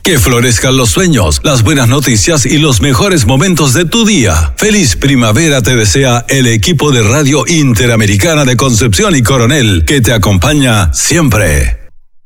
Que florezcan los sueños, las buenas noticias y los mejores momentos de tu día. Feliz primavera te desea el equipo de Radio Interamericana de Concepción y Coronel, que te acompaña siempre.